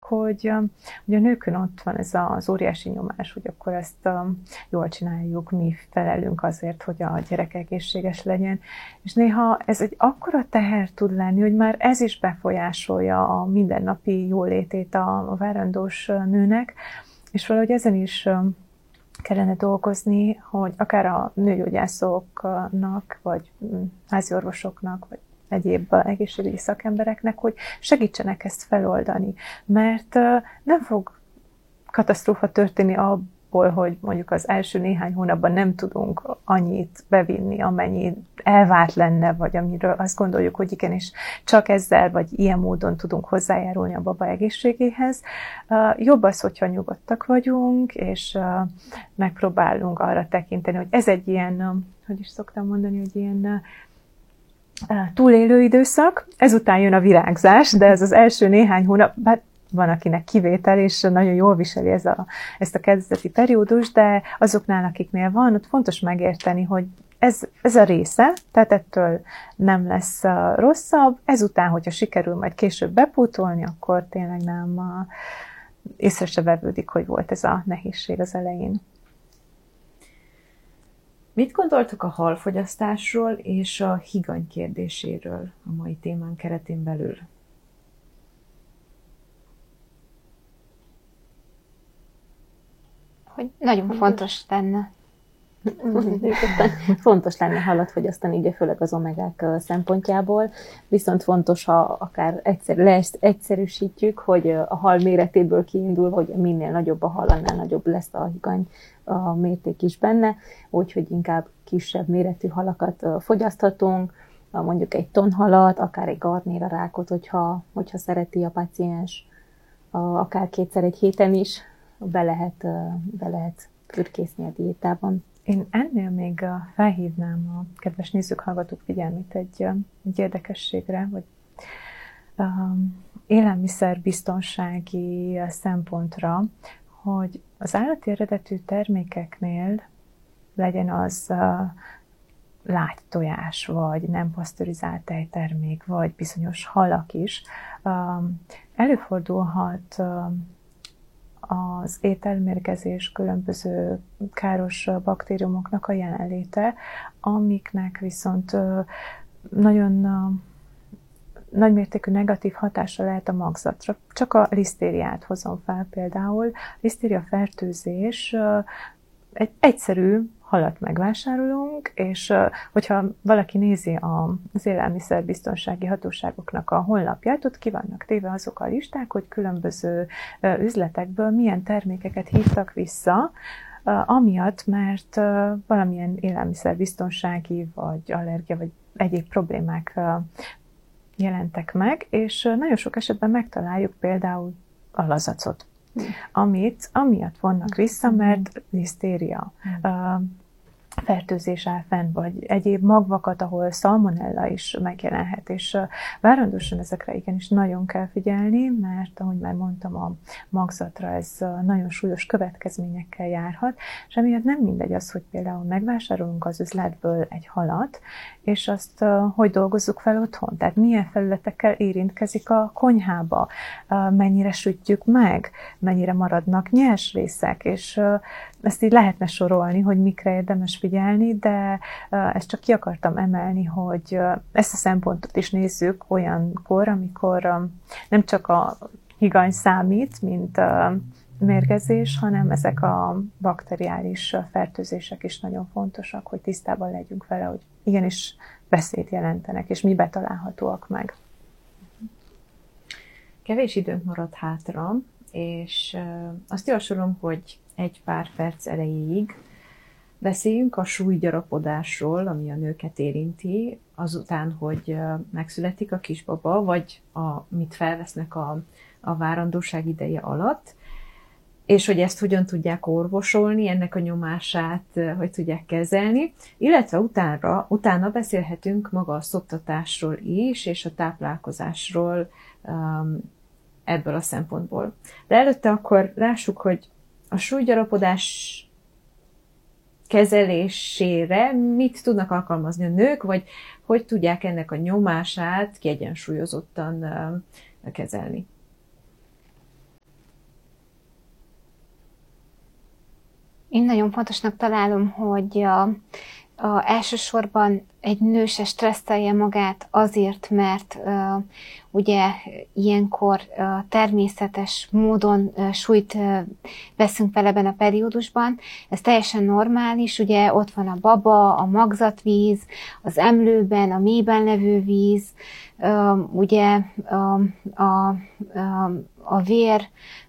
hogy a nőkön ott van ez az óriási nyomás, hogy akkor ezt jól csináljuk, mi felelünk azért, hogy a gyerek egészséges legyen. És néha ez egy akkora teher tud lenni, hogy már ez is befolyásolja a mindennapi jólétét a várandós nőnek, és valahogy ezen is kellene dolgozni, hogy akár a nőgyógyászoknak, vagy háziorvosoknak, vagy egyéb egészségügyi szakembereknek, hogy segítsenek ezt feloldani. Mert nem fog katasztrófa történni abból, hogy mondjuk az első néhány hónapban nem tudunk annyit bevinni, amennyi elvárt lenne, vagy amiről azt gondoljuk, hogy igenis csak ezzel, vagy ilyen módon tudunk hozzájárulni a baba egészségéhez. Jobb az, hogyha nyugodtak vagyunk, és megpróbálunk arra tekinteni, hogy ez egy ilyen, hogy is szoktam mondani, hogy ilyen túlélő időszak, ezután jön a virágzás, de ez az első néhány hónap, bár van akinek kivétel, és nagyon jól viseli ezt a kezdeti periódus, de azoknál, akiknél van, ott fontos megérteni, hogy ez a része, tehát ettől nem lesz rosszabb, ezután, hogyha sikerül majd később bepótolni, akkor tényleg nem észre se vevődik, hogy volt ez a nehézség az elején. Mit gondoltok a halfogyasztásról és a higany kérdéséről a mai témán keretén belül? Hogy nagyon fontos lenne. Fontos lenne halat fogyasztani, ugye főleg az omegák szempontjából, viszont fontos, ha akár egyszerűsítjük, hogy a hal méretéből kiindul, hogy minél nagyobb a hal, annál nagyobb lesz a higany a mérték is benne, úgyhogy inkább kisebb méretű halakat fogyaszthatunk, mondjuk egy tonhalat, akár egy garnéra rákot, hogyha szereti a páciens, akár kétszer egy héten is be lehet fürkészni a diétában. Én ennél még felhívnám a kedves nézők, hallgatók figyelmét egy érdekességre, vagy élelmiszerbiztonsági szempontra, hogy az állati eredetű termékeknél legyen az lágytojás, vagy nem pasztörizált tejtermék, vagy bizonyos halak is, előfordulhat az ételmérgezés, különböző káros baktériumoknak a jelenléte, amiknek viszont nagyon nagymértékű negatív hatása lehet a magzatra. Csak a lisztériát hozom fel például. Lisztéria fertőzés egy egyszerű halat megvásárolunk, és hogyha valaki nézi az élelmiszerbiztonsági hatóságoknak a honlapját, ott ki vannak téve azok a listák, hogy különböző üzletekből milyen termékeket hívtak vissza, amiatt, mert valamilyen élelmiszerbiztonsági, vagy allergia, vagy egyéb problémák jelentek meg, és nagyon sok esetben megtaláljuk például a lazacot, amit amiatt vonnak vissza, mert lisztéria fertőzés áll fenn, vagy egyéb magvakat, ahol szalmonella is megjelenhet, és várandósan ezekre igenis nagyon kell figyelni, mert ahogy már mondtam, a magzatra ez nagyon súlyos következményekkel járhat, és emiatt nem mindegy az, hogy például megvásárolunk az üzletből egy halat, és azt hogy dolgozzuk fel otthon, tehát milyen felületekkel érintkezik a konyhába, mennyire sütjük meg, mennyire maradnak nyers részek, és ezt így lehetne sorolni, hogy mikre érdemes figyelni, de ezt csak ki akartam emelni, hogy ezt a szempontot is nézzük olyankor, amikor nem csak a higany számít, mint mérgezés, hanem ezek a bakteriális fertőzések is nagyon fontosak, hogy tisztában legyünk vele, hogy igenis veszélyt jelentenek, és mibe találhatóak meg. Kevés időnk maradt hátra, és azt javasolom, hogy egy pár perc erejéig beszéljünk a súlygyarapodásról, ami a nőket érinti, azután, hogy megszületik a kisbaba, vagy mit felvesznek a várandóság ideje alatt, és hogy ezt hogyan tudják orvosolni, ennek a nyomását hogy tudják kezelni, illetve utána beszélhetünk maga a szoptatásról is, és a táplálkozásról ebből a szempontból. De előtte akkor lássuk, hogy a súlygyarapodás kezelésére mit tudnak alkalmazni a nők, vagy hogy tudják ennek a nyomását kiegyensúlyozottan kezelni. Én nagyon fontosnak találom, hogy elsősorban egy nő se stresszelje magát azért, mert ugye ilyenkor természetes módon súlyt veszünk fel ebben a periódusban. Ez teljesen normális, ugye ott van a baba, a magzatvíz, az emlőben, a mélyben levő víz, ugye a vér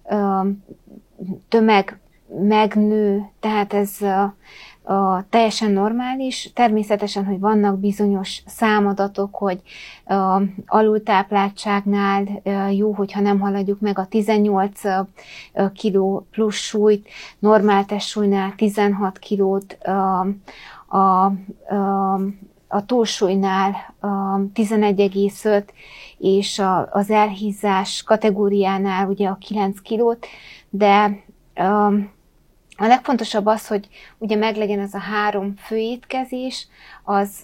tömeg megnő, tehát ez teljesen normális. Természetesen, hogy vannak bizonyos számadatok, hogy alultápláltságnál jó, hogyha nem haladjuk meg a 18 kg plusz súlyt, normál testsúlynál 16 kilót, a túlsúlynál 11,5, és az elhízás kategóriánál ugye a 9 kilót, de a legfontosabb az, hogy ugye meglegyen ez a 3 főétkezés, az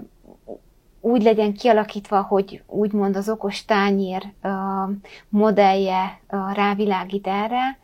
úgy legyen kialakítva, hogy úgymond az okos tányér modellje rávilágít erre,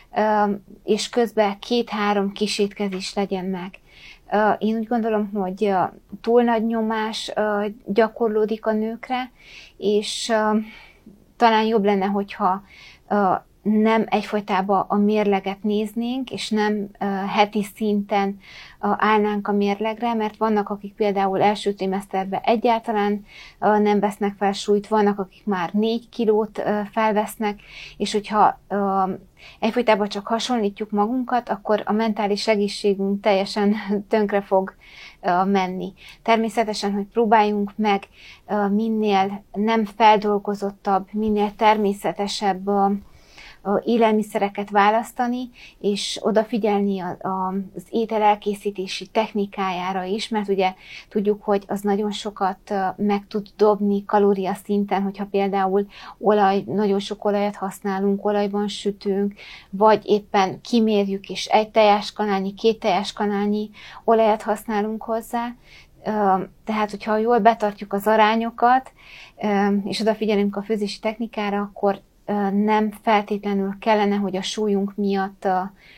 és közben 2-3 kisétkezés legyen meg. Én úgy gondolom, hogy túl nagy nyomás gyakorlódik a nőkre, és talán jobb lenne, hogyha nem egyfolytában a mérleget néznénk, és nem heti szinten állnánk a mérlegre, mert vannak, akik például első trimeszterben egyáltalán nem vesznek fel súlyt, vannak, akik már 4 kilót felvesznek, és hogyha egyfolytában csak hasonlítjuk magunkat, akkor a mentális egészségünk teljesen tönkre fog menni. Természetesen, hogy próbáljunk meg minél nem feldolgozottabb, minél természetesebb élelmiszereket választani, és odafigyelni az étel elkészítési technikájára is, mert ugye tudjuk, hogy az nagyon sokat meg tud dobni kalóriaszinten, hogyha például nagyon sok olajat használunk, olajban sütünk, vagy éppen kimérjük, és 1 tejáskanálnyi, 2 tejáskanálnyi olajat használunk hozzá. Tehát, hogyha jól betartjuk az arányokat, és odafigyelünk a főzési technikára, akkor nem feltétlenül kellene, hogy a súlyunk miatt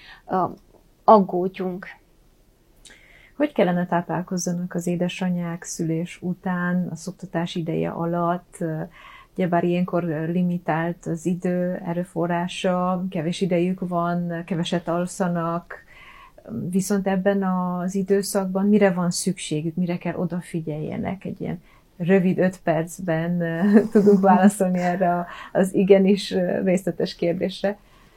aggódjunk. Hogy kellene táplálkozzanak az édesanyák szülés után, a szoptatás ideje alatt? Ugyebár ilyenkor limitált az idő, erőforrása, kevés idejük van, keveset alszanak, viszont ebben az időszakban mire van szükségük, mire kell odafigyeljenek? Egy ilyen rövid 5 percben tudunk válaszolni erre az igenis részletes kérdésre.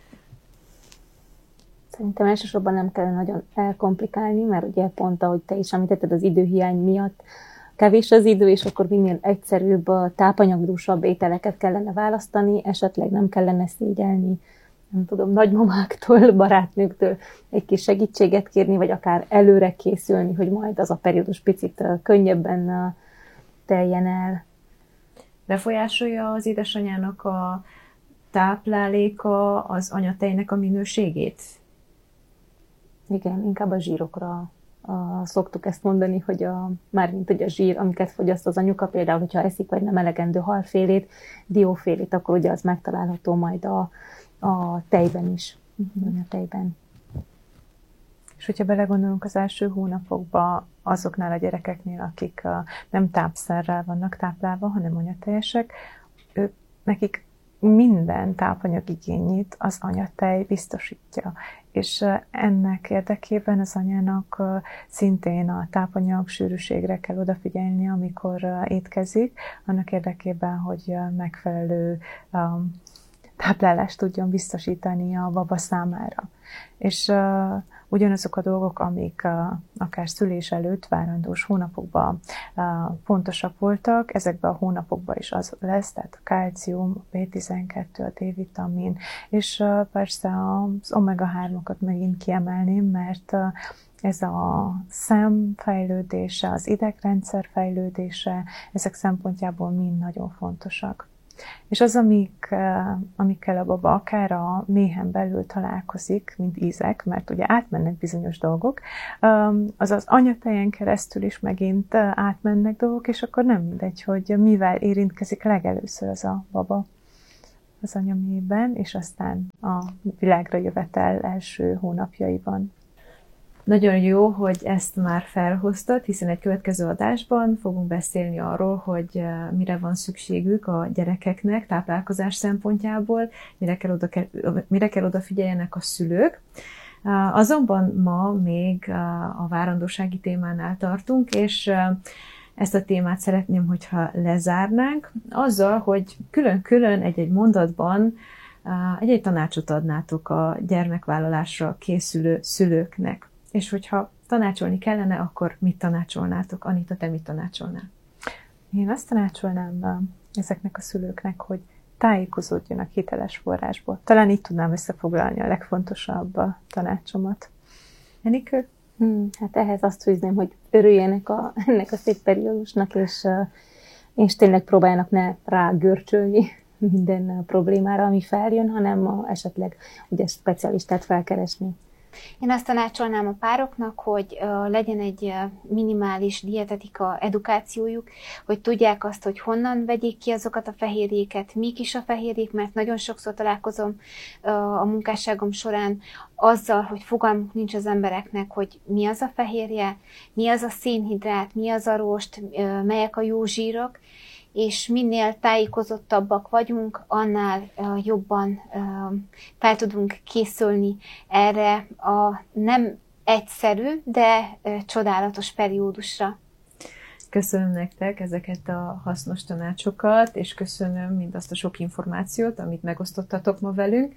Szerintem elsősorban nem kell nagyon elkomplikálni, mert ugye pont ahogy te is említetted, az időhiány miatt kevés az idő, és akkor minél egyszerűbb, tápanyagdúsabb ételeket kellene választani, esetleg nem kellene szégyelni, nem tudom, nagymamáktól, barátnőktől egy kis segítséget kérni, vagy akár előre készülni, hogy majd az a periódus picit könnyebben teljen el. Befolyásolja az édesanyának a tápláléka az anyatejnek a minőségét? Igen, inkább a zsírokra szoktuk ezt mondani, hogy mármint ugye a zsír, amiket fogyaszt az anyuka, például, hogyha eszik vagy nem elegendő halfélét, diófélét, akkor ugye az megtalálható majd a tejben is. A tejben. És hogyha belegondolunk az első hónapokban azoknál a gyerekeknél, akik nem tápszerrel vannak táplálva, hanem anyatejesek, nekik minden tápanyagigényét az anyatej biztosítja. És ennek érdekében az anyának szintén a tápanyag sűrűségre kell odafigyelni, amikor étkezik, annak érdekében, hogy megfelelő táplálást tudjon biztosítani a baba számára. És ugyanazok a dolgok, amik akár szülés előtt, várandós hónapokban fontosak voltak, ezekben a hónapokban is az lesz, tehát a kalcium, a B12, a D-vitamin, és persze az omega-3-okat megint kiemelném, mert ez a szem fejlődése, az idegrendszer fejlődése, ezek szempontjából mind nagyon fontosak. És az, amikkel a baba akár a méhen belül találkozik, mint ízek, mert ugye átmennek bizonyos dolgok, az az anyatejen keresztül is megint átmennek dolgok, és akkor nem mindegy, hogy mivel érintkezik legelőször az a baba az anyaméhben, és aztán a világra jövetel első hónapjaiban. Nagyon jó, hogy ezt már felhoztad, hiszen egy következő adásban fogunk beszélni arról, hogy mire van szükségük a gyerekeknek táplálkozás szempontjából, mire kell odafigyeljenek a szülők. Azonban ma még a várandósági témánál tartunk, és ezt a témát szeretném, hogyha lezárnánk, azzal, hogy külön-külön egy-egy mondatban egy-egy tanácsot adnátok a gyermekvállalásra készülő szülőknek. És hogyha tanácsolni kellene, akkor mit tanácsolnátok? Anita, te mit tanácsolnál? Én azt tanácsolnám ezeknek a szülőknek, hogy tájékozódjanak hiteles forrásból. Talán így tudnám összefoglalni a legfontosabb tanácsomat. Enikő? Hát ehhez azt fűzném, hogy örüljenek ennek a szép periódusnak, és tényleg próbáljanak ne rágörcsölni minden problémára, ami feljön, hanem esetleg ugye specialistát felkeresni. Én azt tanácsolnám a pároknak, hogy legyen egy minimális dietetika edukációjuk, hogy tudják azt, hogy honnan vegyék ki azokat a fehérjéket, mik is a fehérjék, mert nagyon sokszor találkozom a munkásságom során azzal, hogy fogalmuk nincs az embereknek, hogy mi az a fehérje, mi az a szénhidrát, mi az a rost, melyek a jó zsírok, és minél tájékozottabbak vagyunk, annál jobban fel tudunk készülni erre a nem egyszerű, de csodálatos periódusra. Köszönöm nektek ezeket a hasznos tanácsokat, és köszönöm mindazt a sok információt, amit megosztottatok ma velünk.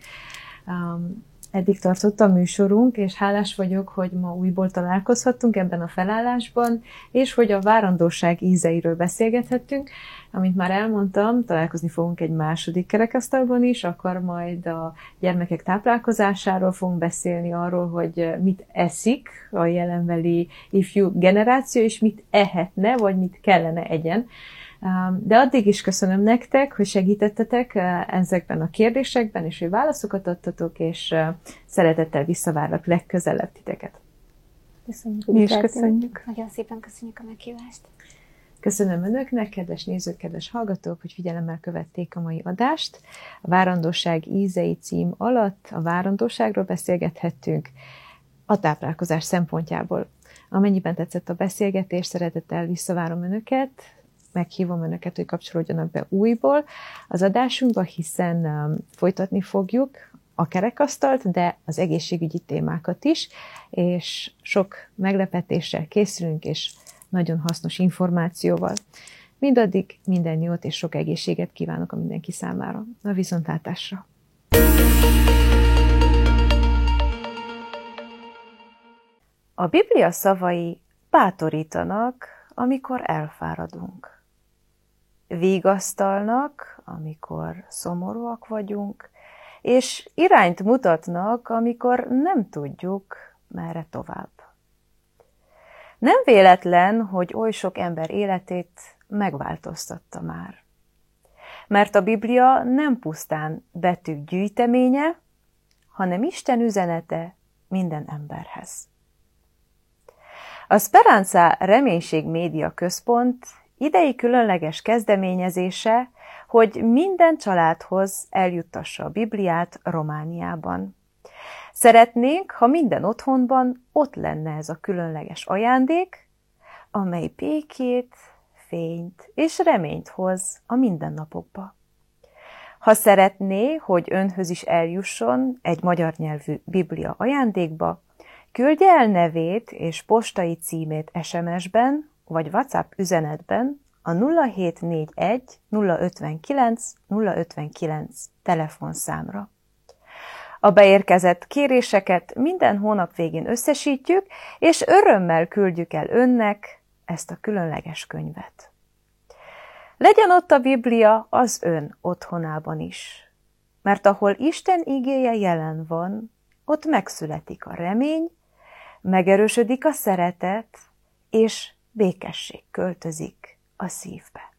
Eddig tartott a műsorunk, és hálás vagyok, hogy ma újból találkozhattunk ebben a felállásban, és hogy a várandóság ízeiről beszélgethettünk. Amint már elmondtam, találkozni fogunk egy második kerekasztalban is, akkor majd a gyermekek táplálkozásáról fogunk beszélni, arról, hogy mit eszik a jelenbeli ifjú generáció, és mit ehetne, vagy mit kellene egyen. De addig is köszönöm nektek, hogy segítettetek ezekben a kérdésekben, és hogy válaszokat adtatok, és szeretettel visszavárlak legközelebb titeket. Köszönjük. Mi is köszönjük. Nagyon szépen köszönjük a meghívást. Köszönöm önöknek, kedves nézők, kedves hallgatók, hogy figyelemmel követték a mai adást. A Várandóság ízei cím alatt a várandóságról beszélgethettünk a táplálkozás szempontjából. Amennyiben tetszett a beszélgetés, szeretettel visszavárom önöket, meghívom önöket, hogy kapcsolódjanak be újból az adásunkba, hiszen folytatni fogjuk a kerekasztalt, de az egészségügyi témákat is, és sok meglepetéssel készülünk, és nagyon hasznos információval. Mindaddig minden jót és sok egészséget kívánok a mindenki számára. A viszontlátásra! A Biblia szavai bátorítanak, amikor elfáradunk. Vigasztalnak, amikor szomorúak vagyunk, és irányt mutatnak, amikor nem tudjuk, merre tovább. Nem véletlen, hogy oly sok ember életét megváltoztatta már. Mert a Biblia nem pusztán betűk gyűjteménye, hanem Isten üzenete minden emberhez. A Speranza Reménység Média Központ idei különleges kezdeményezése, hogy minden családhoz eljuttassa a Bibliát Romániában. Szeretnénk, ha minden otthonban ott lenne ez a különleges ajándék, amely békét, fényt és reményt hoz a mindennapokba. Ha szeretné, hogy önhöz is eljusson egy magyar nyelvű Biblia ajándékba, küldje el nevét és postai címét SMS-ben vagy WhatsApp üzenetben a 0741 059 059 telefonszámra. A beérkezett kéréseket minden hónap végén összesítjük, és örömmel küldjük el önnek ezt a különleges könyvet. Legyen ott a Biblia az ön otthonában is, mert ahol Isten igéje jelen van, ott megszületik a remény, megerősödik a szeretet, és békesség költözik a szívbe.